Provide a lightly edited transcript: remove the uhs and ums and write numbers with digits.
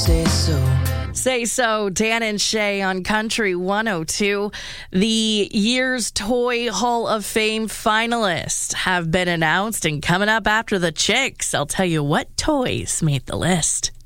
say so. Say so, Dan and Shay on Country 102. The year's Toy Hall of Fame finalists have been announced, and coming up after the Chicks, I'll tell you what toys made the list.